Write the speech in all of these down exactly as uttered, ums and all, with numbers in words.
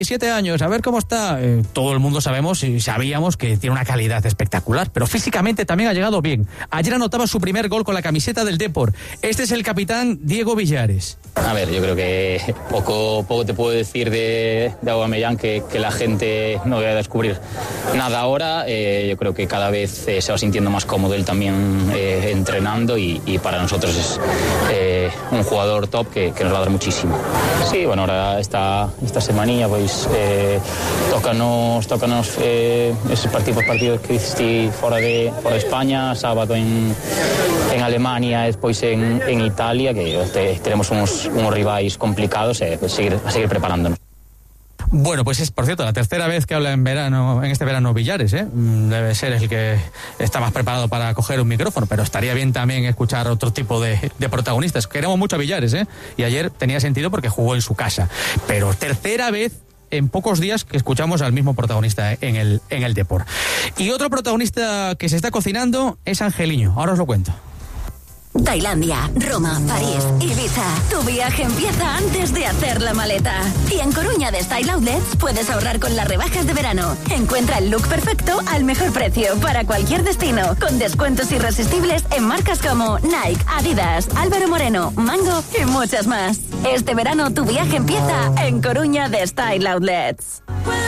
Siete años, a ver cómo está. Eh, todo el mundo sabemos y sabíamos que tiene una calidad espectacular, pero físicamente también ha llegado bien. Ayer anotaba su primer gol con la camiseta del Depor. Este es el capitán Diego Villares. A ver, yo creo que poco, poco te puedo decir de, de Aubameyang que, que la gente no vaya a descubrir nada ahora. Eh, yo creo que cada vez eh, se va sintiendo más cómodo él también eh, entrenando y, y para nosotros es eh, un jugador top que, que nos va a dar muchísimo. Sí, bueno, ahora esta, esta semanilla pues Eh, tócanos, tócanos eh, esos partidos, partidos que hiciste fora de, fora de España, sábado en, en Alemania, después en, en Italia, que te, tenemos unos, unos rivais complicados, eh, pues seguir, a seguir preparándonos. Bueno, pues es, por cierto, la tercera vez que habla en verano, en este verano Villares, ¿eh? Debe ser el que está más preparado para coger un micrófono, pero estaría bien también escuchar otro tipo de, de protagonistas. Queremos mucho a Villares, ¿eh? Y ayer tenía sentido porque jugó en su casa. Pero tercera vez en pocos días que escuchamos al mismo protagonista en el, en el Depor. Y otro protagonista que se está cocinando es Angeliño. Ahora os lo cuento. Tailandia, Roma, París, Ibiza. Tu viaje empieza antes de hacer la maleta. Y en Coruña de Style Outlets puedes ahorrar con las rebajas de verano. Encuentra el look perfecto al mejor precio para cualquier destino, con descuentos irresistibles en marcas como Nike, Adidas, Álvaro Moreno, Mango y muchas más. Este verano tu viaje empieza en Coruña de Style Outlets.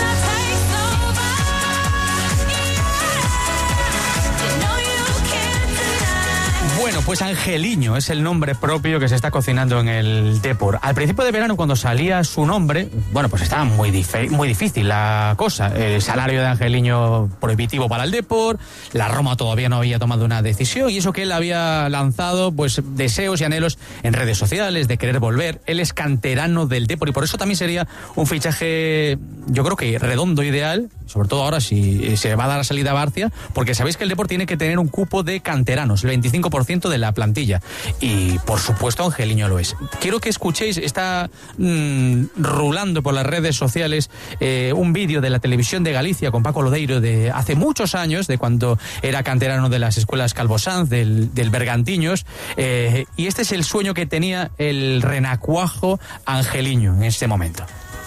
Bueno, pues Angeliño es el nombre propio que se está cocinando en el Depor. Al principio de verano, cuando salía su nombre, bueno, pues estaba muy, dif- muy difícil la cosa. El salario de Angeliño prohibitivo para el Depor, la Roma todavía no había tomado una decisión, y eso que él había lanzado, pues, deseos y anhelos en redes sociales de querer volver. Él es canterano del Depor y por eso también sería un fichaje, yo creo que redondo, ideal, sobre todo ahora si se va a dar la salida a Barcia, porque sabéis que el Depor tiene que tener un cupo de canteranos, el veinticinco por ciento de la plantilla, y por supuesto Angeliño lo es. Quiero que escuchéis, está mmm, rulando por las redes sociales eh, un vídeo de la televisión de Galicia con Paco Lodeiro de hace muchos años, de cuando era canterano de las escuelas Calvo Sanz, del, del Bergantiños, eh, y este es el sueño que tenía el renacuajo Angeliño en este momento.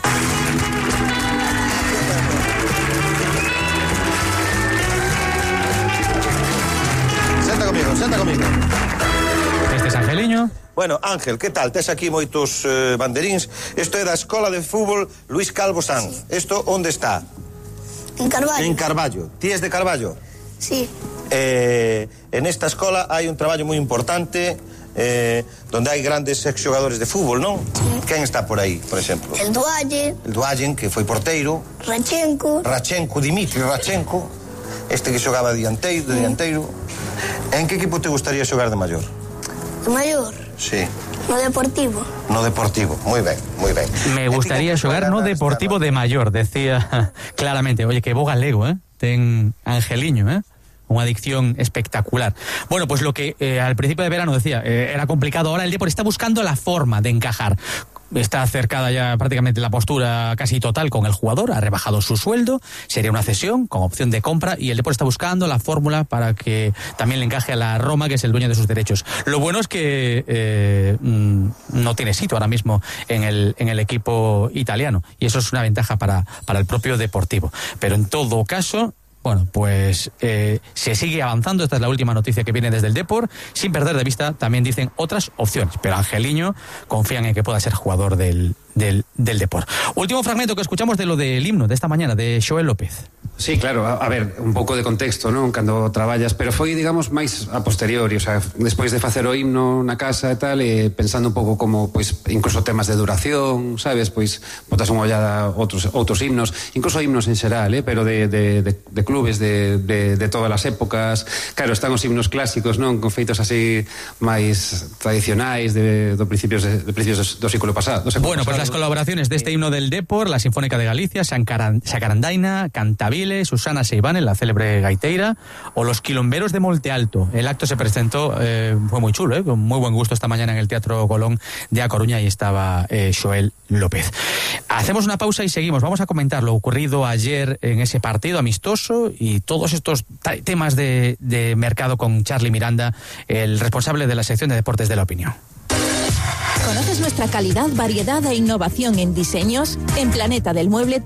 Senta comigo. Este es Angeliño. Bueno, Ángel, que tal? Tes aquí moitos eh, banderíns. Isto é da Escola de Fútbol Luís Calvo Sanz. Isto onde está? En Carballo. En Carballo. Ti es de Carballo? Sí. Eh, en esta escola hai un traballo moi importante eh, donde hai grandes exxogadores de fútbol, non? Sí. Quen está por aí, por exemplo? El Dualle. El Duallen, que foi porteiro. Rachenko. Rachenko, Dimitri Rachenko. Este que xogaba dianteiro, de dianteiro. En que equipo te gustaría xogar de maior? De maior? Sí. No Deportivo. No Deportivo, moi ben, moi ben. Me gustaría xogar no Deportivo de maior, decía claramente. Oye, que bo galego, eh? Ten Angeliño, eh? Una adicción espectacular. Bueno, pues lo que eh, al principio de verano decía, eh, era complicado. Ahora el Depor está buscando la forma de encajar. Está acercada ya prácticamente la postura casi total con el jugador, ha rebajado su sueldo, sería una cesión con opción de compra, y el Depor está buscando la fórmula para que también le encaje a la Roma, que es el dueño de sus derechos. Lo bueno es que eh, no tiene sitio ahora mismo en el, en el equipo italiano, y eso es una ventaja para, para el propio Deportivo. Pero en todo caso, bueno, pues eh, se sigue avanzando. Esta es la última noticia que viene desde el Depor, sin perder de vista, también dicen otras opciones, pero Angeliño confían en que pueda ser jugador del, del, del Depor. Último fragmento que escuchamos de lo del himno de esta mañana, de Xoel López. Sí, claro, a, a ver, un pouco de contexto, non? Cando traballas, pero foi, digamos, máis a posteriori, o sea, despois de facer o himno na casa e tal, e pensando un pouco como, pois, incluso temas de duración, sabes, pois, botas unha ollada a outros, outros himnos, incluso himnos en xeral, eh, pero de, de, de, de clubes de, de, de todas as épocas. Claro, están os himnos clásicos, non? Con feitos así máis tradicionais de, do principios, de, de principios do século pasado. Do século bueno, pasado. Pues las colaboraciones de este himno del Depor, la Sinfónica de Galicia, Sacarandaina, Cantabile, Susana Seivane, la célebre gaiteira, o los Quilomberos de Monte Alto. El acto se presentó, eh, fue muy chulo, eh, con muy buen gusto esta mañana en el Teatro Colón de A Coruña, y estaba eh, Xoel López. Hacemos una pausa y seguimos. Vamos a comentar lo ocurrido ayer en ese partido amistoso y todos estos t- temas de, de mercado con Charly Miranda, el responsable de la sección de deportes de La Opinión. ¿Conoces nuestra calidad, variedad e innovación en diseños? En Planeta del Mueble